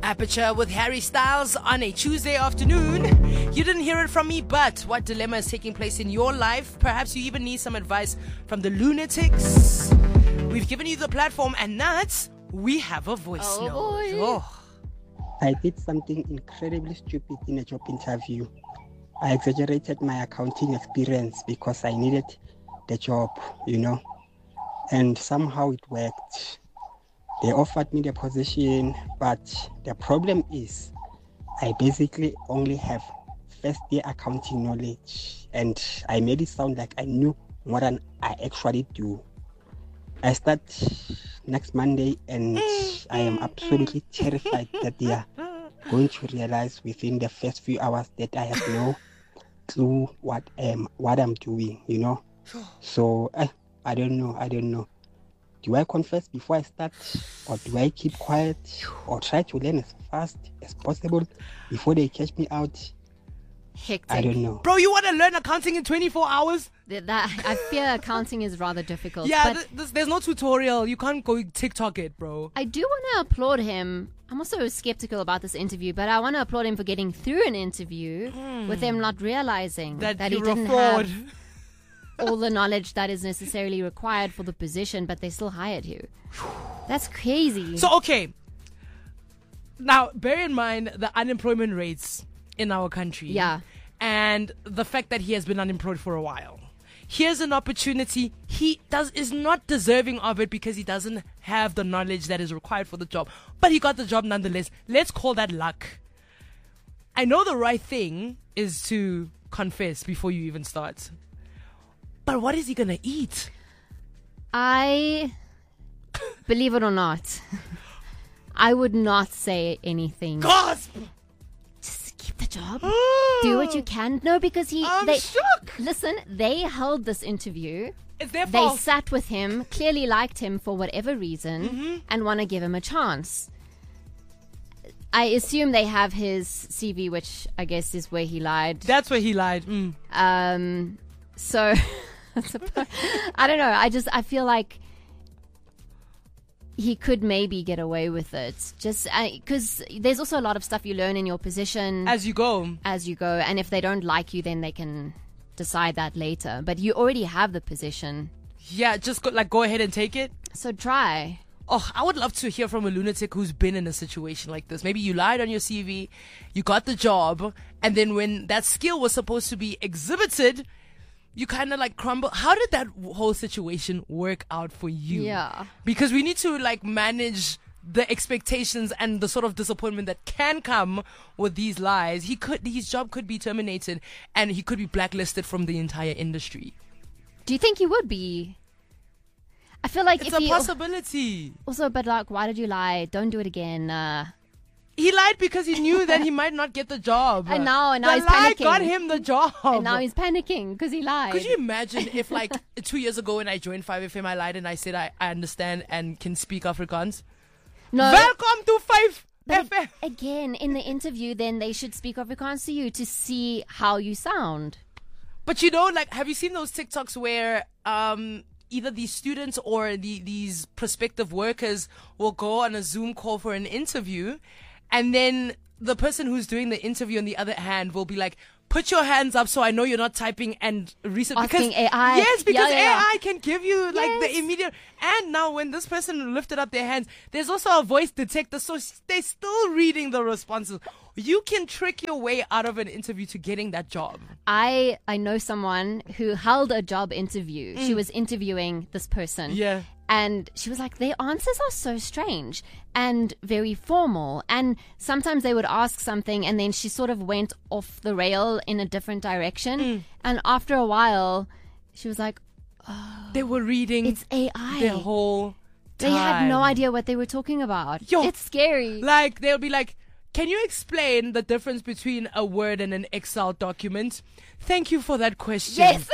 Aperture with Harry Styles on a Tuesday afternoon. You didn't hear it from me, but what dilemma is taking place in your life? Perhaps you even need some advice from the lunatics. We've given you the platform, and nuts, we have a voice note. Oh. I did something incredibly stupid in a job interview. I exaggerated my accounting experience because I needed the job, and somehow it worked. They offered me the position, but the problem is I basically only have first-year accounting knowledge, and I made it sound like I knew more than I actually do. I start next Monday, and I am absolutely terrified that they are going to realize within the first few hours that I have no clue what I'm doing, So I don't know. Do I confess before I start, or do I keep quiet, or try to learn as fast as possible before they catch me out? Hectic. I don't know. Bro, you want to learn accounting in 24 hours? I fear accounting is rather difficult. Yeah, but there's no tutorial. You can't go TikTok it, bro. I do want to applaud him. I'm also skeptical about this interview, but I want to applaud him for getting through an interview with them not realizing that he didn't have all the knowledge that is necessarily required for the position, but they still hired you. That's crazy. So, okay. Now, bear in mind the unemployment rates in our country. Yeah. And the fact that he has been unemployed for a while. Here's an opportunity. He is not deserving of it because he doesn't have the knowledge that is required for the job. But he got the job nonetheless. Let's call that luck. I know the right thing is to confess before you even start. But what is he going to eat? I, believe it or not, I would not say anything. Gasp! Just keep the job. Do what you can. No, because I'm shook. Listen, they held this interview. It's their They fault. sat with him, clearly liked him for whatever reason, and want to give him a chance. I assume they have his CV, which I guess is where he lied. That's where he lied. So, I don't know. I feel like he could maybe get away with it. Just because there's also a lot of stuff you learn in your position As you go. And if they don't like you, then they can decide that later. But you already have the position. Yeah, just go ahead and take it. So try. Oh, I would love to hear from a lunatic who's been in a situation like this. Maybe you lied on your CV, you got the job, and then when that skill was supposed to be exhibited, you kind of crumble. How did that whole situation work out for you? Yeah. Because we need to manage the expectations and the sort of disappointment that can come with these lies. His job could be terminated and he could be blacklisted from the entire industry. Do you think he would be? I feel like It's a possibility. Also, but why did you lie? Don't do it again. He lied because he knew that he might not get the job. And now he's the lie panicking. got him the job. And now he's panicking because he lied. Could you imagine if 2 years ago when I joined 5FM, I lied and I said I understand and can speak Afrikaans? No. Welcome to 5FM. But again, in the interview, then they should speak Afrikaans to you to see how you sound. But have you seen those TikToks where either these students or these prospective workers will go on a Zoom call for an interview, and then the person who's doing the interview on the other hand will be like, put your hands up so I know you're not typing and research. Asking AI. Yes, because Yeah. AI can give you the immediate. And now when this person lifted up their hands, there's also a voice detector, so they're still reading the responses. You can trick your way out of an interview to getting that job. I know someone who held a job interview. She was interviewing this person. Yeah. And she was like, their answers are so strange and very formal. And sometimes they would ask something and then she sort of went off the rail in a different direction. And after a while, she was like, They were reading it's AI. their whole time. They had no idea what they were talking about. Yo. It's scary. They'll be like, can you explain the difference between a Word and an Excel document? Thank you for that question. Yes.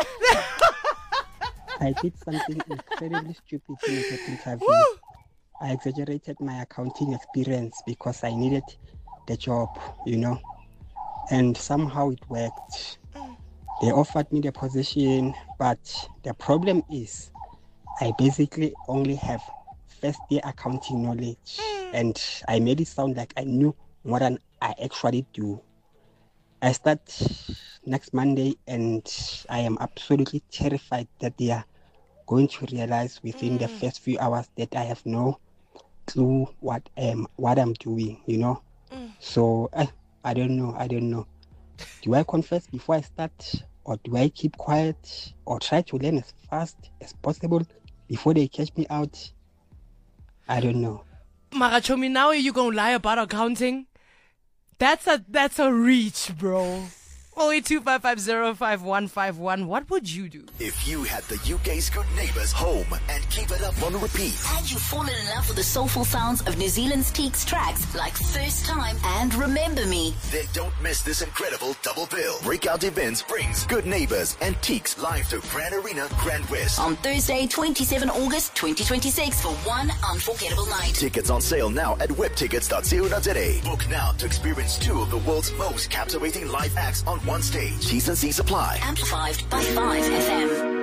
I did something incredibly stupid in a job interview. I exaggerated my accounting experience because I needed the job, and somehow it worked. They offered me the position, but the problem is I basically only have first-year accounting knowledge, and I made it sound like I knew more than I actually do. I start next Monday, and I am absolutely terrified that they are going to realize within the first few hours that I have no clue what I'm doing, you know. So I don't know. Do I confess before I start, or do I keep quiet, or try to learn as fast as possible before they catch me out? I don't know. Marachomi, now are you gonna lie about accounting? That's a reach, bro. 0825505151. What would you do? If you had the UK's Good Neighbours home and keep it up on repeat, and you've fallen in love with the soulful sounds of New Zealand's Teaks tracks like First Time and Remember Me, then don't miss this incredible double bill. Breakout Events brings Good Neighbours and Teaks live to Grand Arena, Grand West on Thursday, 27 August 2026 for one unforgettable night. Tickets on sale now at webtickets.co.za. Book now to experience two of the world's most captivating live acts on one stage. T's and C's apply. Amplified by 5FM.